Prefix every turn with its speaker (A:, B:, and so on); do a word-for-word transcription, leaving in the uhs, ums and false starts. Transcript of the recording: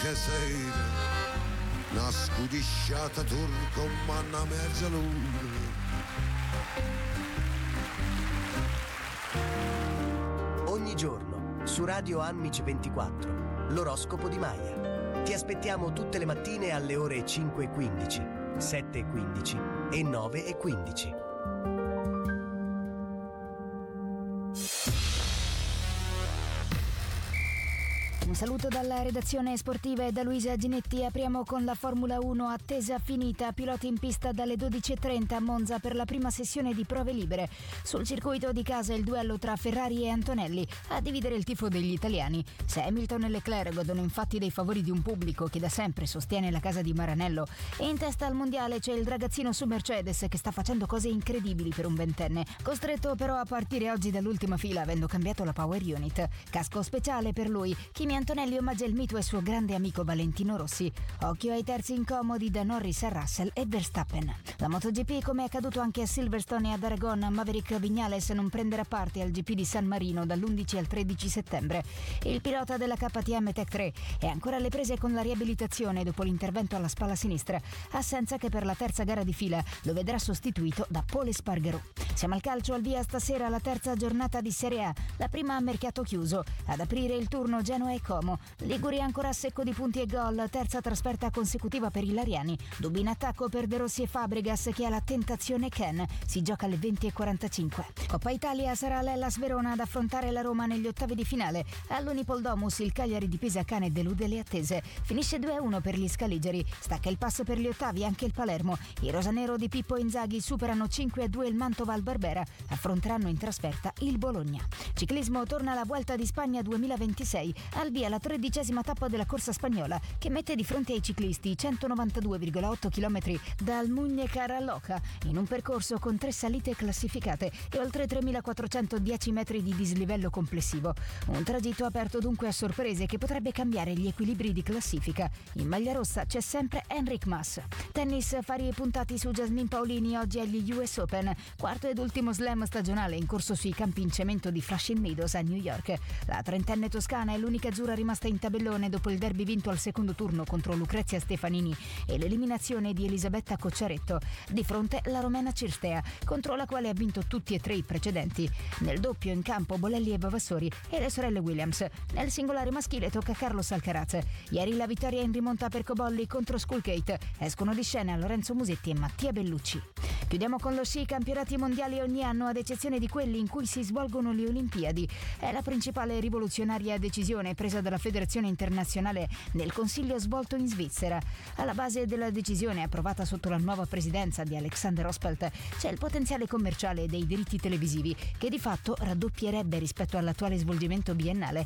A: che sera, una scudisciata turco ma una mezzaluna.
B: Ogni giorno su Radio Amici ventiquattro l'oroscopo di Maya. Ti aspettiamo tutte le mattine alle ore cinque e quindici, sette e quindici e nove e quindici.
C: Un saluto dalla redazione sportiva e da Luisa Ginetti. Apriamo con la Formula uno attesa finita. Piloti in pista dalle dodici e trenta a Monza per la prima sessione di prove libere. Sul circuito di casa il duello tra Ferrari e Antonelli a dividere il tifo degli italiani. Se Hamilton e Leclerc godono infatti dei favori di un pubblico che da sempre sostiene la casa di Maranello. E in testa al mondiale c'è il ragazzino su Mercedes che sta facendo cose incredibili per un ventenne, costretto però a partire oggi dall'ultima fila avendo cambiato la power unit. Casco speciale per lui. Kimi Antonelli omaggia il mito e il suo grande amico Valentino Rossi. Occhio ai terzi incomodi da Norris a Russell e Verstappen. La MotoGP, come è accaduto anche a Silverstone e ad Aragon, Maverick Viñales non prenderà parte al G P di San Marino dall'undici al tredici settembre. Il pilota della K T M Tech tre è ancora alle prese con la riabilitazione dopo l'intervento alla spalla sinistra, assenza che per la terza gara di fila lo vedrà sostituito da Pole Espargaró. Siamo al calcio, al via stasera la terza giornata di Serie A, la prima a mercato chiuso. Ad aprire il turno Genoa e Como. Liguri ancora a secco di punti e gol, terza trasferta consecutiva per i lariani. Dubbi in attacco per De Rossi e Fabregas che ha la tentazione Ken. Si gioca alle venti e quarantacinque. Coppa Italia sarà l'Hellas Verona ad affrontare la Roma negli ottavi di finale. All'Unipol Domus il Cagliari di Pisacane delude le attese. Finisce due a uno per gli scaligeri. Stacca il passo per gli ottavi anche il Palermo. I rosanero di Pippo Inzaghi superano cinque a due il Mantova al Barbera. Affronteranno in trasferta il Bologna. Ciclismo, torna la Vuelta di Spagna duemilaventisei. Al via la tredicesima tappa della corsa spagnola che mette di fronte ai ciclisti centonovantadue virgola otto chilometri dal Muñecar a Loja in un percorso con tre salite classificate e oltre tremilaquattrocentodieci metri di dislivello complessivo. Un tragitto aperto dunque a sorprese che potrebbe cambiare gli equilibri di classifica. In maglia rossa c'è sempre Enric Mas. Tennis, fari e puntati su Jasmine Paolini oggi agli U S Open, quarto ed ultimo slam stagionale in corso sui campi in cemento di Flushing Meadows a New York. La trentenne toscana è l'unica azzurra rimasta in tabellone dopo il derby vinto al secondo turno contro Lucrezia Stefanini e l'eliminazione di Elisabetta Cocciaretto. Di fronte la romena Cirstea, contro la quale ha vinto tutti e tre i precedenti. Nel doppio in campo Bolelli e Vavassori e le sorelle Williams. Nel singolare maschile tocca a Carlos Alcaraz. Ieri la vittoria in rimonta per Cobolli contro Skullgate. Escono di scena Lorenzo Musetti e Mattia Bellucci. Chiudiamo con lo sci. Campionati mondiali ogni anno ad eccezione di quelli in cui si svolgono le Olimpiadi. È la principale rivoluzionaria decisione presa dalla Federazione Internazionale nel Consiglio svolto in Svizzera. Alla base della decisione, approvata sotto la nuova presidenza di Alexander Ospelt, c'è il potenziale commerciale dei diritti televisivi che di fatto raddoppierebbe rispetto all'attuale svolgimento biennale.